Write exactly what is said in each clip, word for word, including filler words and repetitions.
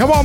Come on.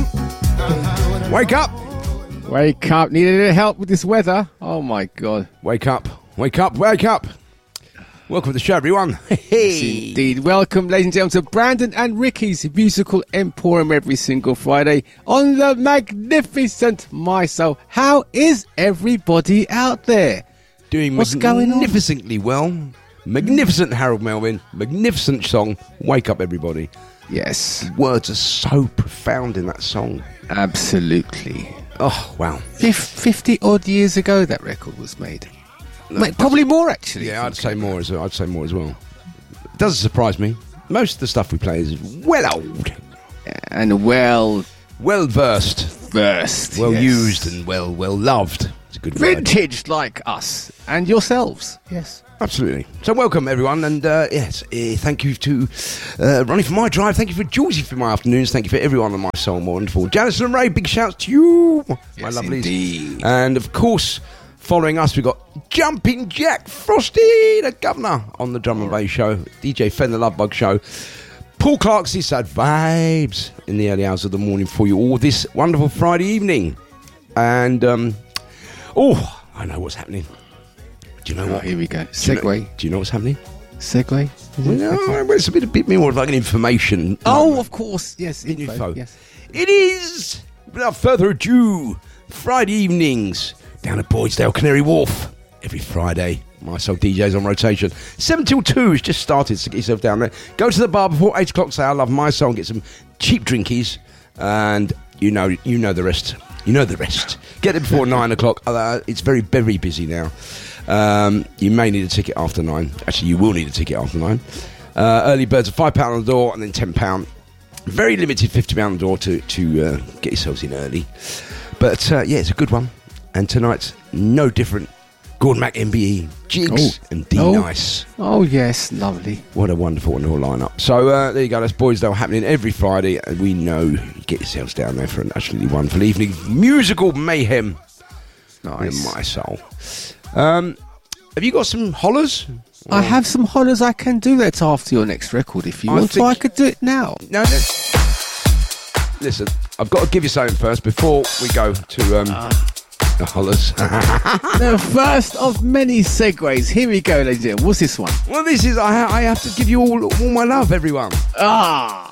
Wake up. Wake up. Need a little help with this weather. Oh, my God. Wake up. Wake up. Wake up. Welcome to the show, everyone. Hey. Yes, indeed. Welcome, ladies and gentlemen, to Brandon and Ricky's Musical Emporium every single Friday on the magnificent My Soul. How is everybody out there? Doing What's going on? magnificently well. Magnificent Harold Melvin. Magnificent song. Wake up, everybody. Yes. The words are so profound in that song. Absolutely. Oh, wow. fifty odd years ago that record was made. Mate, probably more, actually. Yeah, I'd say more as well. I'd say more as well. It doesn't surprise me. Most of the stuff we play is well old. And well... Well versed. Versed, Well yes. used and well well loved. It's a good word. Vintage like us and yourselves. Yes. Absolutely. So welcome, everyone. And uh, yes, uh, thank you to uh, Ronnie for my drive. Thank you for Julesy for my afternoons. Thank you for everyone on My Soul. More wonderful. Janice and Ray, big shouts to you, my Yes, lovelies. indeed. And of course, following us, we've got Jumping Jack Frosty, the governor, on the Drum and Bass show. D J Fen, the Love Bug show. Paul Clark's Sad Vibes in the early hours of the morning for you all this wonderful Friday evening. And, um, oh, I know what's happening. Do you know Oh, what? here we go. Do you know- Segway. Do you know what's happening? Segway. No, it's a bit, a bit more of like an information. Oh, moment. of course. Yes. Info. Info. Yes. It is, without further ado, Friday evenings down at Boydsdale Canary Wharf. Every Friday, My Soul D Js on rotation. seven till two has just started, so get yourself down there. Go to the bar before eight o'clock, say I love My Soul, and get some cheap drinkies, and you know you know the rest. You know the rest. Get there before nine o'clock. Uh, it's very, very busy now. Um, you may need a ticket after nine. Actually, you will need a ticket after nine. Uh, early birds are five pounds on the door and then ten pounds. Very limited fifty pounds on the door to, to uh, get yourselves in early. But uh, yeah, it's a good one. And tonight's no different. Gordon Mac, M B E, Jigs, Oh. and D Oh. Nice. Oh, yes. Lovely. What a wonderful, wonderful lineup. So uh, there you go. That's Boysdale happening every Friday. And we know you get yourselves down there for an absolutely wonderful evening. Musical mayhem. Nice. In My Soul. Um, have you got some hollers? I have some hollers I can do that after your next record if you I want, so think- I could do it now. No, no. Listen, I've got to give you something first before we go to um, Uh. the hollers. The first of many segues. Here we go, ladies and gentlemen. What's this one? Well, this is, I, I have to give you all, all my love, everyone. Ah.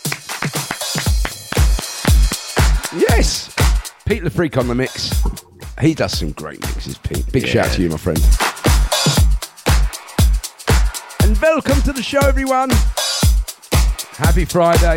Yes. Pete the Freak on the mix. He does some great mixes, Pete. Big Yeah. shout out to you, my friend. And welcome to the show, everyone. Happy Friday.